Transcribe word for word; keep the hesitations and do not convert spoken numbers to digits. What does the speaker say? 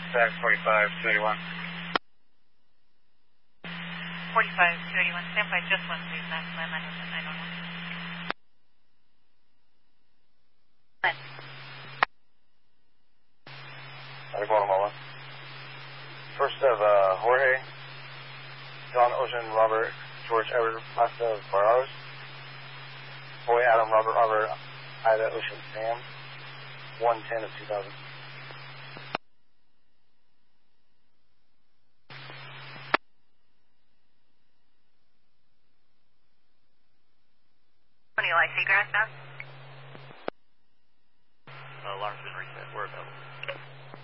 Stack forty-five, two eighty-one. forty-five, two eighty-one, stand by just one, please, that's my nine one one. Guatemala. First of uh, Jorge, John Ocean, Robert, George Edward, last of Barros. Boy, Adam, Robert, Robert, Ida, Ocean, Sam. one ten of two thousand. twenty Eli Seagrass now? Uh, alarm's been reset. We're available.